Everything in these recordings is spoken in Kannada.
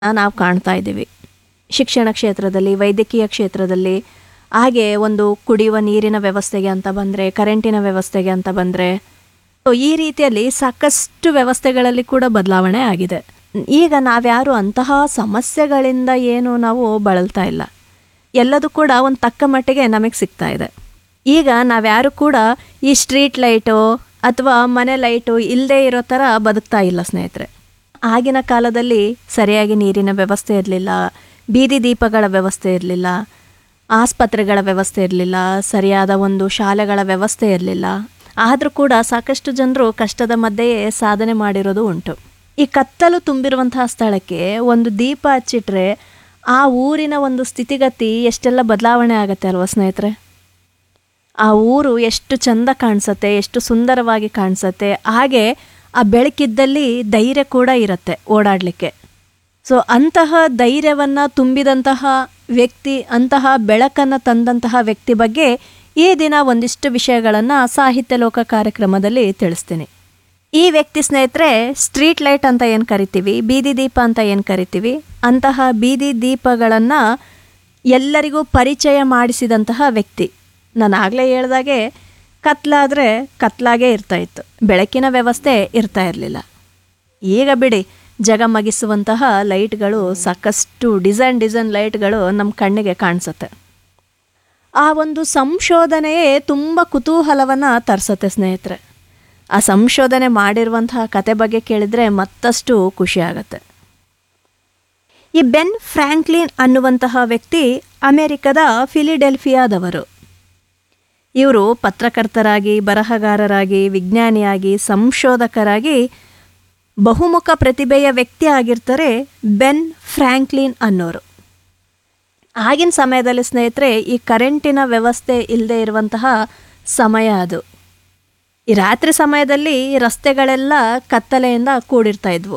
ನಾವು ಕಾಣ್ತಾ ಇದ್ದೀವಿ. ಶಿಕ್ಷಣ ಕ್ಷೇತ್ರದಲ್ಲಿ, ವೈದ್ಯಕೀಯ ಕ್ಷೇತ್ರದಲ್ಲಿ, ಹಾಗೆ ಒಂದು ಕುಡಿಯುವ ನೀರಿನ ವ್ಯವಸ್ಥೆಗೆ ಅಂತ ಬಂದರೆ, ಕರೆಂಟಿನ ವ್ಯವಸ್ಥೆಗೆ ಅಂತ ಬಂದರೆ, ಈ ರೀತಿಯಲ್ಲಿ ಸಾಕಷ್ಟು ವ್ಯವಸ್ಥೆಗಳಲ್ಲಿ ಕೂಡ ಬದಲಾವಣೆ ಆಗಿದೆ. ಈಗ ನಾವ್ಯಾರು ಅಂತಹ ಸಮಸ್ಯೆಗಳಿಂದ ಏನು ನಾವು ಬಳಲ್ತಾ ಇಲ್ಲ. ಎಲ್ಲದೂ ಕೂಡ ಒಂದು ತಕ್ಕ ಮಟ್ಟಿಗೆ ನಮಗೆ ಸಿಗ್ತಾ ಇದೆ. ಈಗ ನಾವ್ಯಾರು ಕೂಡ ಈ ಸ್ಟ್ರೀಟ್ ಲೈಟು ಅಥವಾ ಮನೆ ಲೈಟು ಇಲ್ಲದೆ ಇರೋ ಥರ ಬದುಕ್ತಾ ಇಲ್ಲ ಸ್ನೇಹಿತರೆ. ಆಗಿನ ಕಾಲದಲ್ಲಿ ಸರಿಯಾಗಿ ನೀರಿನ ವ್ಯವಸ್ಥೆ ಇರಲಿಲ್ಲ, ಬೀದಿ ದೀಪಗಳ ವ್ಯವಸ್ಥೆ ಇರಲಿಲ್ಲ, ಆಸ್ಪತ್ರೆಗಳ ವ್ಯವಸ್ಥೆ ಇರಲಿಲ್ಲ, ಸರಿಯಾದ ಒಂದು ಶಾಲೆಗಳ ವ್ಯವಸ್ಥೆ ಇರಲಿಲ್ಲ. ಆದರೂ ಕೂಡ ಸಾಕಷ್ಟು ಜನರು ಕಷ್ಟದ ಮಧ್ಯೆಯೇ ಸಾಧನೆ ಮಾಡಿರೋದು ಉಂಟು. ಈ ಕತ್ತಲು ತುಂಬಿರುವಂತಹ ಸ್ಥಳಕ್ಕೆ ಒಂದು ದೀಪ ಹಚ್ಚಿಟ್ರೆ ಆ ಊರಿನ ಒಂದು ಸ್ಥಿತಿಗತಿ ಎಷ್ಟೆಲ್ಲ ಬದಲಾವಣೆ ಆಗುತ್ತೆ ಅಲ್ವಾ ಸ್ನೇಹಿತರೆ. ಆ ಊರು ಎಷ್ಟು ಚಂದ ಕಾಣಿಸುತ್ತೆ, ಎಷ್ಟು ಸುಂದರವಾಗಿ ಕಾಣಿಸುತ್ತೆ. ಹಾಗೆ ಆ ಬೆಳಕಿದ್ದಲ್ಲಿ ಧೈರ್ಯ ಕೂಡ ಇರುತ್ತೆ ಓಡಾಡಲಿಕ್ಕೆ. ಸೊ ಅಂತಹ ಧೈರ್ಯವನ್ನು ತುಂಬಿದಂತಹ ವ್ಯಕ್ತಿ, ಅಂತಹ ಬೆಳಕನ್ನು ತಂದಂತಹ ವ್ಯಕ್ತಿ ಬಗ್ಗೆ ಈ ದಿನ ಒಂದಿಷ್ಟು ವಿಷಯಗಳನ್ನು ಸಾಹಿತ್ಯ ಲೋಕ ಕಾರ್ಯಕ್ರಮದಲ್ಲಿ ತಿಳಿಸ್ತೀನಿ. ಈ ವ್ಯಕ್ತಿ ಸ್ನೇಹಿತರೆ ಸ್ಟ್ರೀಟ್ ಲೈಟ್ ಅಂತ ಏನು ಕರಿತೀವಿ, ಬೀದಿ ದೀಪ ಅಂತ ಏನು ಕರಿತೀವಿ, ಅಂತಹ ಬೀದಿ ದೀಪಗಳನ್ನು ಎಲ್ಲರಿಗೂ ಪರಿಚಯ ಮಾಡಿಸಿದಂತಹ ವ್ಯಕ್ತಿ. ನಾನು ಆಗಲೇ ಹೇಳ್ದಾಗೆ ಕತ್ಲಾದರೆ ಕತ್ಲಾಗೇ ಇರ್ತಾಯಿತ್ತು, ಬೆಳಕಿನ ವ್ಯವಸ್ಥೆ ಇರ್ತಾ ಇರಲಿಲ್ಲ. ಈಗ ಬಿಡಿ, ಜಗಮಗಿಸುವಂತಹ ಲೈಟ್ಗಳು, ಸಾಕಷ್ಟು ಡಿಸೈನ್ ಲೈಟ್ಗಳು ನಮ್ಮ ಕಣ್ಣಿಗೆ ಕಾಣಿಸುತ್ತೆ. ಆ ಒಂದು ಸಂಶೋಧನೆಯೇ ತುಂಬ ಕುತೂಹಲವನ್ನು ತರಿಸುತ್ತೆ ಸ್ನೇಹಿತರೆ. ಆ ಸಂಶೋಧನೆ ಮಾಡಿರುವಂತಹ ಕತೆ ಬಗ್ಗೆ ಕೇಳಿದರೆ ಮತ್ತಷ್ಟು ಖುಷಿ ಆಗುತ್ತೆ. ಈ ಬೆನ್ ಫ್ರ್ಯಾಂಕ್ಲಿನ್ ಅನ್ನುವಂತಹ ವ್ಯಕ್ತಿ ಅಮೆರಿಕದ ಫಿಲಿಡೆಲ್ಫಿಯಾದವರು. ಇವರು ಪತ್ರಕರ್ತರಾಗಿ, ಬರಹಗಾರರಾಗಿ, ವಿಜ್ಞಾನಿಯಾಗಿ, ಸಂಶೋಧಕರಾಗಿ ಬಹುಮುಖ ಪ್ರತಿಭೆಯ ವ್ಯಕ್ತಿ ಆಗಿರ್ತಾರೆ ಬೆನ್ ಫ್ರ್ಯಾಂಕ್ಲಿನ್ ಅನ್ನೋರು. ಆಗಿನ ಸಮಯದಲ್ಲಿ ಸ್ನೇಹಿತರೆ ಈ ಕರೆಂಟಿನ ವ್ಯವಸ್ಥೆ ಇಲ್ಲದೆ ಇರುವಂತಹ ಸಮಯ ಅದು. ಈ ರಾತ್ರಿ ಸಮಯದಲ್ಲಿ ರಸ್ತೆಗಳೆಲ್ಲ ಕತ್ತಲೆಯಿಂದ ಕೂಡಿರ್ತಾ ಇದ್ವು.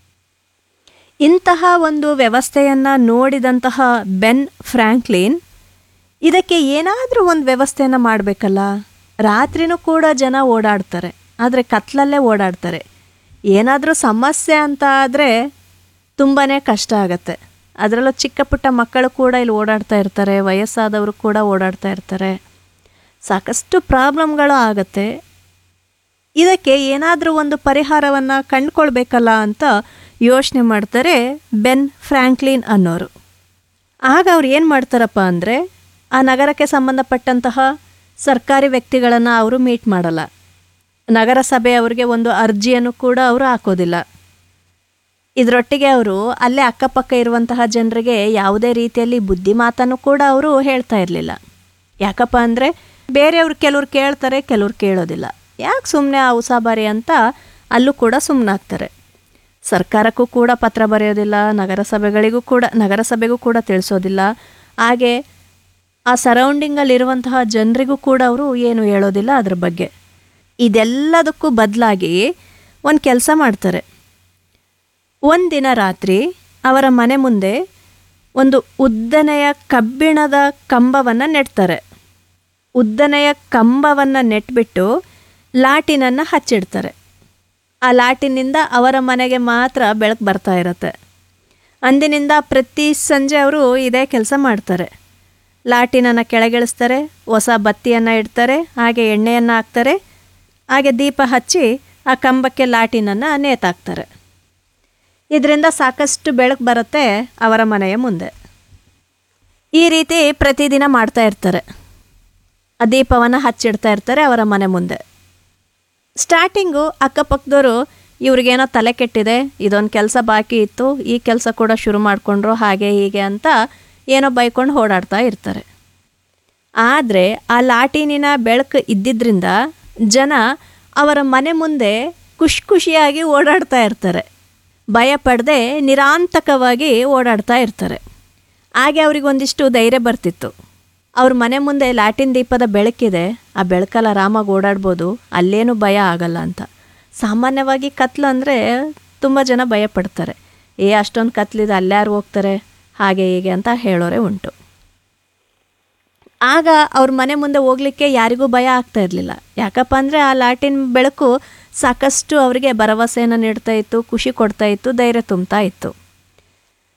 ಇಂತಹ ಒಂದು ವ್ಯವಸ್ಥೆಯನ್ನು ನೋಡಿದಂತಹ ಬೆನ್ ಫ್ರ್ಯಾಂಕ್ಲಿನ್ ಇದಕ್ಕೆ ಏನಾದರೂ ಒಂದು ವ್ಯವಸ್ಥೆಯನ್ನು ಮಾಡಬೇಕಲ್ಲ. ರಾತ್ರಿನೂ ಕೂಡ ಜನ ಓಡಾಡ್ತಾರೆ, ಆದರೆ ಕತ್ಲಲ್ಲೇ ಓಡಾಡ್ತಾರೆ. ಏನಾದರೂ ಸಮಸ್ಯೆ ಅಂತ ಆದರೆ ತುಂಬಾ ಕಷ್ಟ ಆಗುತ್ತೆ. ಅದರಲ್ಲೂ ಚಿಕ್ಕ ಪುಟ್ಟ ಮಕ್ಕಳು ಕೂಡ ಇಲ್ಲಿ ಓಡಾಡ್ತಾ ಇರ್ತಾರೆ, ವಯಸ್ಸಾದವರು ಕೂಡ ಓಡಾಡ್ತಾ ಇರ್ತಾರೆ. ಸಾಕಷ್ಟು ಪ್ರಾಬ್ಲಮ್ಗಳು ಆಗುತ್ತೆ. ಇದಕ್ಕೆ ಏನಾದರೂ ಒಂದು ಪರಿಹಾರವನ್ನು ಕಂಡುಕೊಳ್ಬೇಕಲ್ಲ ಅಂತ ಯೋಚನೆ ಮಾಡ್ತಾರೆ ಬೆನ್ ಫ್ರ್ಯಾಂಕ್ಲಿನ್ ಅನ್ನೋರು. ಆಗ ಅವ್ರು ಏನು ಮಾಡ್ತಾರಪ್ಪ ಅಂದರೆ, ಆ ನಗರಕ್ಕೆ ಸಂಬಂಧಪಟ್ಟಂತಹ ಸರ್ಕಾರಿ ವ್ಯಕ್ತಿಗಳನ್ನು ಅವರು ಮೀಟ್ ಮಾಡಲ್ಲ. ನಗರಸಭೆ ಅವರಿಗೆ ಒಂದು ಅರ್ಜಿಯನ್ನು ಕೂಡ ಅವರು ಹಾಕೋದಿಲ್ಲ. ಇದರೊಟ್ಟಿಗೆ ಅವರು ಅಲ್ಲೇ ಅಕ್ಕಪಕ್ಕ ಇರುವಂತಹ ಜನರಿಗೆ ಯಾವುದೇ ರೀತಿಯಲ್ಲಿ ಬುದ್ಧಿ ಮಾತನ್ನು ಕೂಡ ಅವರು ಹೇಳ್ತಾ ಇರಲಿಲ್ಲ. ಯಾಕಪ್ಪ ಅಂದರೆ ಬೇರೆಯವರು ಕೆಲವ್ರು ಕೇಳ್ತಾರೆ, ಕೆಲವ್ರು ಕೇಳೋದಿಲ್ಲ. ಯಾಕೆ ಸುಮ್ಮನೆ ಆ ಉಸಾಬಾರಿ ಅಂತ ಅಲ್ಲೂ ಕೂಡ ಸುಮ್ಮನಾಗ್ತಾರೆ. ಸರ್ಕಾರಕ್ಕೂ ಕೂಡ ಪತ್ರ ಬರೆಯೋದಿಲ್ಲ, ನಗರಸಭೆಗೂ ಕೂಡ ತಿಳಿಸೋದಿಲ್ಲ. ಹಾಗೆ ಆ ಸರೌಂಡಿಂಗಲ್ಲಿರುವಂತಹ ಜನರಿಗೂ ಕೂಡ ಅವರು ಏನು ಹೇಳೋದಿಲ್ಲ ಅದ್ರ ಬಗ್ಗೆ. ಇದೆಲ್ಲದಕ್ಕೂ ಬದಲಾಗಿ ಒಂದು ಕೆಲಸ ಮಾಡ್ತಾರೆ. ಒಂದಿನ ರಾತ್ರಿ ಅವರ ಮನೆ ಮುಂದೆ ಒಂದು ಉದ್ದನೆಯ ಕಬ್ಬಿಣದ ಕಂಬವನ್ನು ನೆಡ್ತಾರೆ. ಉದ್ದನೆಯ ಕಂಬವನ್ನು ನೆಟ್ಬಿಟ್ಟು ಲಾಟಿನನ್ನು ಹಚ್ಚಿಡ್ತಾರೆ. ಆ ಲಾಟಿನಿಂದ ಅವರ ಮನೆಗೆ ಮಾತ್ರ ಬೆಳಕು ಬರ್ತಾ ಇರುತ್ತೆ. ಅಂದಿನಿಂದ ಪ್ರತಿ ಸಂಜೆ ಅವರು ಇದೇ ಕೆಲಸ ಮಾಡ್ತಾರೆ. ಲಾಟಿನನ್ನು ಕೆಳಗಿಳಿಸ್ತಾರೆ, ಹೊಸ ಬತ್ತಿಯನ್ನು ಇಡ್ತಾರೆ, ಹಾಗೆ ಎಣ್ಣೆಯನ್ನು ಹಾಕ್ತಾರೆ, ಹಾಗೆ ದೀಪ ಹಚ್ಚಿ ಆ ಕಂಬಕ್ಕೆ ಲಾಟಿನನ್ನು ನೇತಾಕ್ತಾರೆ. ಇದರಿಂದ ಸಾಕಷ್ಟು ಬೆಳಕು ಬರುತ್ತೆ ಅವರ ಮನೆಯ ಮುಂದೆ. ಈ ರೀತಿ ಪ್ರತಿದಿನ ಮಾಡ್ತಾ ಇರ್ತಾರೆ. ಆ ದೀಪವನ್ನು ಹಚ್ಚಿಡ್ತಾ ಇರ್ತಾರೆ ಅವರ ಮನೆ ಮುಂದೆ. ಸ್ಟಾರ್ಟಿಂಗು ಅಕ್ಕಪಕ್ಕದವರು ಇವ್ರಿಗೇನೋ ತಲೆ ಕೆಟ್ಟಿದೆ, ಇದೊಂದು ಕೆಲಸ ಬಾಕಿ ಇತ್ತು, ಈ ಕೆಲಸ ಕೂಡ ಶುರು ಮಾಡಿಕೊಂಡ್ರು, ಹಾಗೆ ಹೀಗೆ ಅಂತ ಏನೋ ಬೈಕೊಂಡು ಓಡಾಡ್ತಾ ಇರ್ತಾರೆ. ಆದರೆ ಆ ಲಾಟಿನಿನ ಬೆಳಕು ಇದ್ದಿದ್ದರಿಂದ ಜನ ಅವರ ಮನೆ ಮುಂದೆ ಖುಷಿಯಾಗಿ ಓಡಾಡ್ತಾ ಇರ್ತಾರೆ. ಭಯ ಪಡದೆ ನಿರಾಂತಕವಾಗಿ ಓಡಾಡ್ತಾ ಇರ್ತಾರೆ. ಹಾಗೆ ಅವ್ರಿಗೊಂದಿಷ್ಟು ಧೈರ್ಯ ಬರ್ತಿತ್ತು. ಅವ್ರ ಮನೆ ಮುಂದೆ ಲಾಟಿನ್ ದೀಪದ ಬೆಳಕಿದೆ, ಆ ಬೆಳಕಲ್ಲಿ ಆರಾಮಾಗಿ ಓಡಾಡ್ಬೋದು, ಅಲ್ಲೇನೂ ಭಯ ಆಗಲ್ಲ ಅಂತ. ಸಾಮಾನ್ಯವಾಗಿ ಕತ್ಲು ಅಂದರೆ ತುಂಬ ಜನ ಭಯ ಪಡ್ತಾರೆ. ಅಷ್ಟೊಂದು ಕತ್ಲಿದೆ, ಅಲ್ಲಾರು ಹೋಗ್ತಾರೆ, ಹಾಗೆ ಹೀಗೆ ಅಂತ ಹೇಳೋರೆ ಉಂಟು. ಆಗ ಅವ್ರ ಮನೆ ಮುಂದೆ ಹೋಗಲಿಕ್ಕೆ ಯಾರಿಗೂ ಭಯ ಆಗ್ತಾ ಇರಲಿಲ್ಲ. ಯಾಕಪ್ಪ ಅಂದರೆ ಆ ಲಾಟಿನ್ ಬೆಳಕು ಸಾಕಷ್ಟು ಅವರಿಗೆ ಭರವಸೆಯನ್ನು ನೀಡ್ತಾ ಇತ್ತು, ಖುಷಿ ಕೊಡ್ತಾ ಇತ್ತು, ಧೈರ್ಯ ತುಂಬ್ತಾ ಇತ್ತು.